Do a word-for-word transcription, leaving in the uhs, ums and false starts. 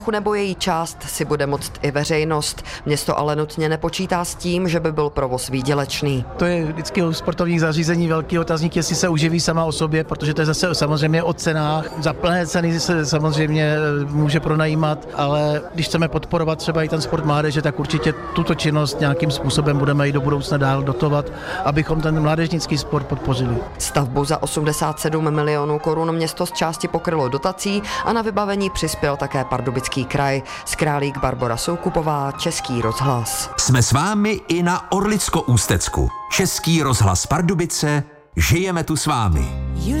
nebo její část si bude moct i veřejnost. Město ale nutně nepočítá s tím, že by byl provoz výdělečný. To je vždycky u sportovních zařízení velký otazník, jestli se uživí sama o sobě, protože to je zase samozřejmě o cenách. Za plné ceny se samozřejmě může pronajímat, ale když chceme podporovat třeba i ten sport mládeže, tak určitě tuto činnost nějakým způsobem budeme i do budoucna dál dotovat, abychom ten mládežnický sport podpořili. Stavbu za osmdesát sedm milionů korun město z části pokrylo dotací a na vybavení přispěl také Pardubický kraj. Z Králík Barbora Soukupová, Český rozhlas. Jsme s vámi i na Orlicko-Ústecku. Český rozhlas Pardubice, žijeme tu s vámi.